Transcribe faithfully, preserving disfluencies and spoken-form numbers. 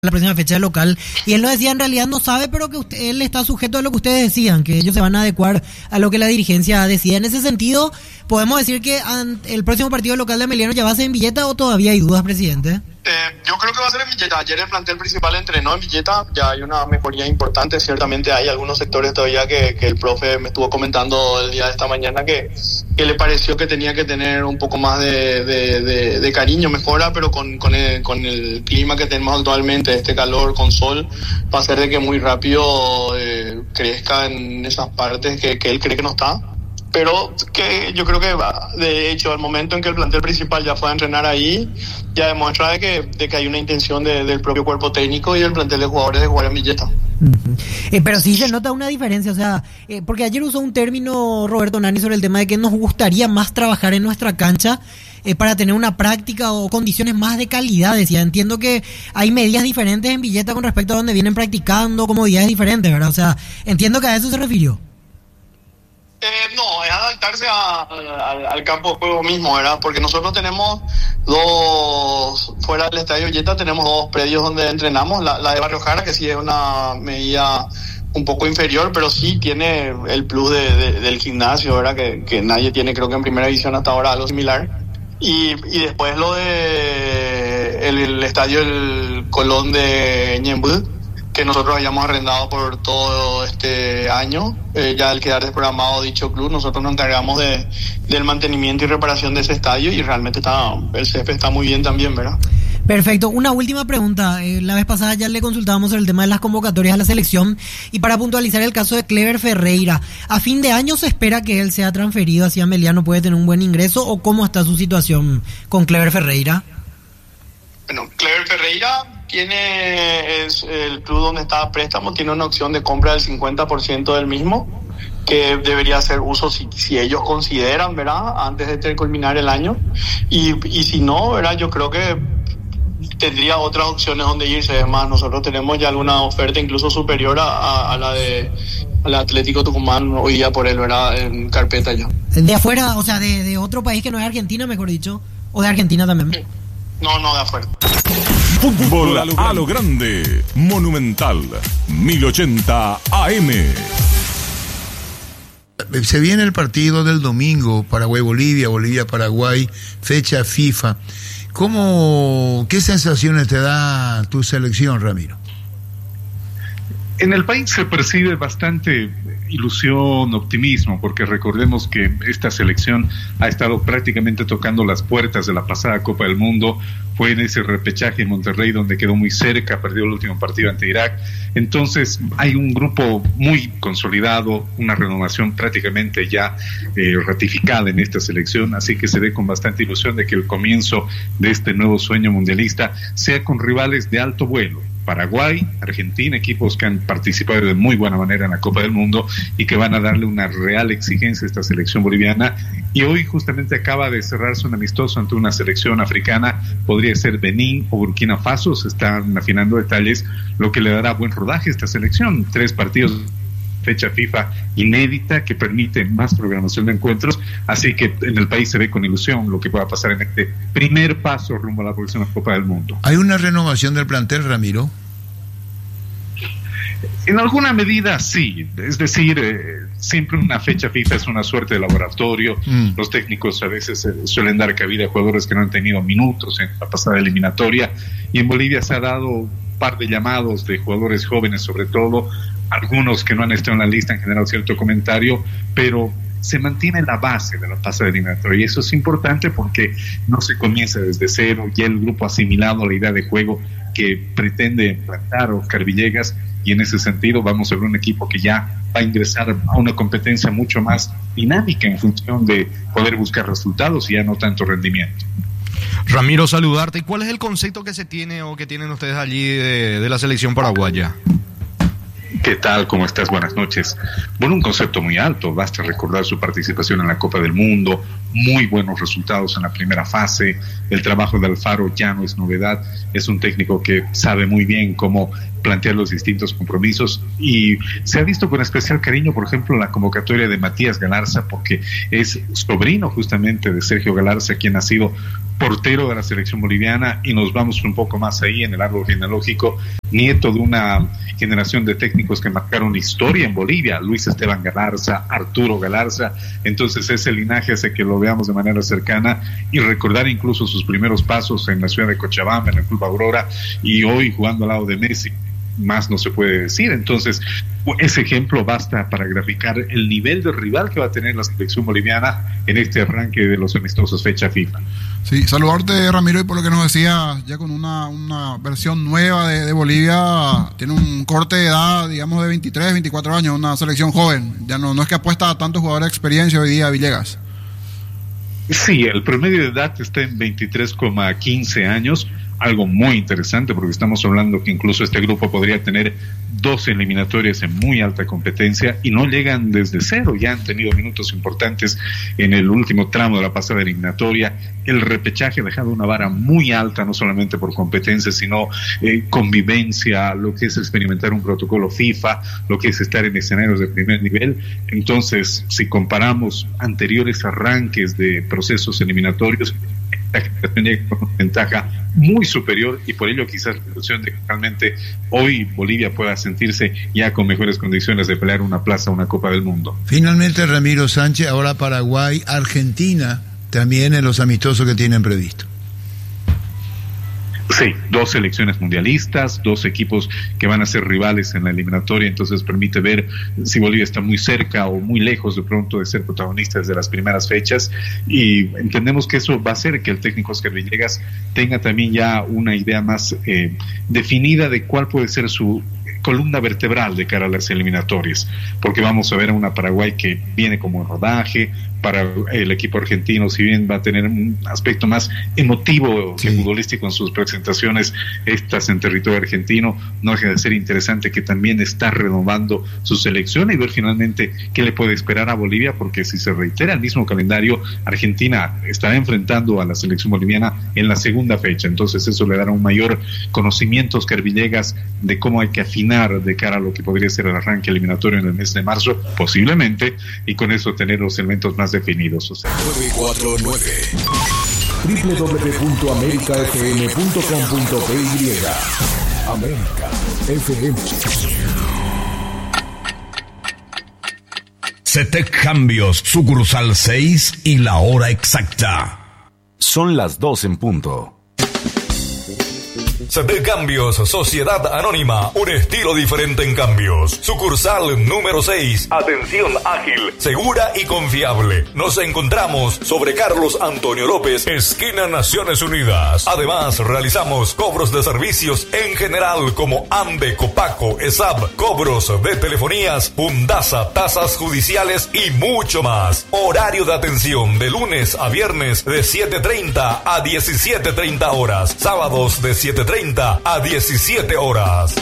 la próxima fecha de local, y él nos decía en realidad no sabe, pero que usted, él está sujeto a lo que ustedes decían, que ellos se van a adecuar a lo que la dirigencia decida. En ese sentido, ¿podemos decir que el próximo partido local de Emiliano ya va a ser en Villeta o todavía hay dudas, presidente? Eh, yo creo que va a ser en Villeta. Ayer el plantel principal entrenó en Villeta, ya hay una mejoría importante. Ciertamente hay algunos sectores todavía que, que el profe me estuvo comentando el día de esta mañana que, que le pareció que tenía que tener un poco más de, de, de, de cariño, mejora, pero con, con, el, con el clima que tenemos actualmente, este calor con sol, va a hacer de que muy rápido eh, crezca en esas partes que, que él cree que no está. Pero que yo creo que de hecho al momento en que el plantel principal ya fue a entrenar ahí, ya demuestra de que, de que hay una intención de, del propio cuerpo técnico y del plantel de jugadores de jugar en Villeta. Uh-huh. Eh, pero sí se nota una diferencia, o sea, eh, porque ayer usó un término Roberto Nani sobre el tema de que nos gustaría más trabajar en nuestra cancha eh, para tener una práctica o condiciones más de calidad, decía. Entiendo que hay medidas diferentes en Villeta con respecto a donde vienen practicando, comodidades diferentes, ¿verdad? O sea, entiendo que a eso se refirió. Eh, no, es adaptarse a, a, al campo de juego mismo, ¿verdad? Porque nosotros tenemos dos, fuera del estadio Villeta, tenemos dos predios donde entrenamos. La, la de Barrio Jara, que sí es una medida un poco inferior, pero sí tiene el plus de, de, del gimnasio, ¿verdad? Que, que nadie tiene, creo que en primera división hasta ahora, algo similar. Y, y después lo de el, el estadio El Colón de Ñemby, que nosotros habíamos arrendado por todo este año. Eh, ya al quedar desprogramado dicho club, nosotros nos encargamos de, del mantenimiento y reparación de ese estadio, y realmente está el césped está muy bien también, ¿verdad? Perfecto. Una última pregunta. Eh, la vez pasada ya le consultábamos sobre el tema de las convocatorias a la selección, y para puntualizar el caso de Clever Ferreira, ¿a fin de año se espera que él sea transferido hacia Emiliano, puede tener un buen ingreso, o cómo está su situación con Clever Ferreira? Bueno, Clever Ferreira tiene es el club donde está a préstamo, tiene una opción de compra del cincuenta por ciento del mismo, que debería hacer uso si, si ellos consideran, ¿verdad? Antes de culminar el año, y, y si no, ¿verdad? Yo creo que tendría otras opciones donde irse. Además, nosotros tenemos ya alguna oferta incluso superior a, a, a la de al Atlético Tucumán hoy día por él, ¿verdad? En carpeta ya. De afuera, o sea, de, de otro país que no es Argentina, mejor dicho, o de Argentina también. No, no, de afuera. Fútbol a lo grande, Monumental, mil ochenta A M. Se viene el partido del domingo, Paraguay-Bolivia, Bolivia-Paraguay, fecha FIFA. ¿Cómo, qué sensaciones te da tu selección, Ramiro? En el país se percibe bastante ilusión, optimismo, porque recordemos que esta selección ha estado prácticamente tocando las puertas de la pasada Copa del Mundo. Fue en ese repechaje en Monterrey donde quedó muy cerca, perdió el último partido ante Irak. Entonces hay un grupo muy consolidado, una renovación prácticamente ya eh, ratificada en esta selección, así que se ve con bastante ilusión de que el comienzo de este nuevo sueño mundialista sea con rivales de alto vuelo. Paraguay, Argentina, equipos que han participado de muy buena manera en la Copa del Mundo y que van a darle una real exigencia a esta selección boliviana. Y hoy justamente acaba de cerrarse un amistoso ante una selección africana, podría ser Benín o Burkina Faso, se están afinando detalles, lo que le dará buen rodaje a esta selección. Tres partidos, fecha FIFA inédita que permite más programación de encuentros, así que en el país se ve con ilusión lo que pueda pasar en este primer paso rumbo a la próxima Copa del Mundo. ¿Hay una renovación del plantel, Ramiro? En alguna medida sí, es decir, eh, siempre una fecha FIFA es una suerte de laboratorio. Mm. Los técnicos a veces eh, suelen dar cabida a jugadores que no han tenido minutos en la pasada eliminatoria, y en Bolivia se ha dado un par de llamados de jugadores jóvenes, sobre todo algunos que no han estado en la lista, han generado cierto comentario, pero se mantiene la base de la pasada eliminatoria, y eso es importante porque no se comienza desde cero, ya el grupo ha asimilado la idea de juego que pretende implantar Oscar Villegas, y en ese sentido vamos a ver un equipo que ya va a ingresar a una competencia mucho más dinámica en función de poder buscar resultados y ya no tanto rendimiento. Ramiro, saludarte. ¿Y cuál es el concepto que se tiene o que tienen ustedes allí de, de la selección paraguaya? ¿Qué tal? ¿Cómo estás? Buenas noches. Bueno, un concepto muy alto. Basta recordar su participación en la Copa del Mundo, muy buenos resultados en la primera fase. El trabajo de Alfaro ya no es novedad. Es un técnico que sabe muy bien cómo plantear los distintos compromisos y se ha visto con especial cariño, por ejemplo, la convocatoria de Matías Galarza, porque es sobrino justamente de Sergio Galarza, quien ha sido portero de la selección boliviana, y nos vamos un poco más ahí en el árbol genealógico, nieto de una generación de técnicos que marcaron historia en Bolivia, Luis Esteban Galarza, Arturo Galarza. Entonces ese linaje hace que lo veamos de manera cercana y recordar incluso sus primeros pasos en la ciudad de Cochabamba, en el Club Aurora, y hoy jugando al lado de Messi. Más no se puede decir. Entonces ese ejemplo basta para graficar el nivel de rival que va a tener la selección boliviana en este arranque de los amistosos fecha FIFA. Sí, saludarte, Ramiro, y por lo que nos decía, ya con una, una versión nueva de, de Bolivia, tiene un corte de edad, digamos, de veintitrés, veinticuatro años, una selección joven. Ya no, no es que apuesta a tantos jugadores de experiencia hoy día, Villegas. Sí, el promedio de edad está en veintitrés coma quince años, algo muy interesante porque estamos hablando que incluso este grupo podría tener doce eliminatorias en muy alta competencia y no llegan desde cero, ya han tenido minutos importantes en el último tramo de la pasada eliminatoria. El repechaje ha dejado una vara muy alta, no solamente por competencia, sino eh, convivencia, lo que es experimentar un protocolo FIFA, lo que es estar en escenarios de primer nivel. Entonces, si comparamos anteriores arranques de procesos eliminatorios, la generación llega con una ventaja muy superior y por ello quizás la ilusión de que realmente hoy Bolivia pueda sentirse ya con mejores condiciones de pelear una plaza, una Copa del Mundo. Finalmente, Ramiro Sánchez, ahora Paraguay, Argentina, también en los amistosos que tienen previsto. Sí, dos selecciones mundialistas, dos equipos que van a ser rivales en la eliminatoria, entonces permite ver si Bolivia está muy cerca o muy lejos de pronto de ser protagonista desde las primeras fechas, y entendemos que eso va a hacer que el técnico Oscar Villegas tenga también ya una idea más eh, definida de cuál puede ser su columna vertebral de cara a las eliminatorias, porque vamos a ver a una Paraguay que viene como en rodaje. Para el equipo argentino, si bien va a tener un aspecto más emotivo que sí, futbolístico en sus presentaciones estas en territorio argentino, no deja de ser interesante que también está renovando su selección y ver finalmente qué le puede esperar a Bolivia, porque si se reitera el mismo calendario, Argentina estará enfrentando a la selección boliviana en la segunda fecha, entonces eso le dará un mayor conocimiento a Oscar Villegas de cómo hay que afinar de cara a lo que podría ser el arranque eliminatorio en el mes de marzo, posiblemente, y con eso tener los elementos más definidos. O sea, nueve cuatro nueve doble u doble u doble u punto america f m punto com punto p y América F M. CETEC Cambios, sucursal seis y la hora exacta. Son las dos en punto. CETEC Cambios, Sociedad Anónima, un estilo diferente en cambios. Sucursal número seis. Atención ágil, segura y confiable. Nos encontramos sobre Carlos Antonio López, esquina Naciones Unidas. Además, realizamos cobros de servicios en general como AMBE, Copaco, ESAB, cobros de telefonías, Fundasa, tasas judiciales y mucho más. Horario de atención de lunes a viernes de siete treinta a diecisiete treinta horas. Sábados de siete treinta a diecisiete horas.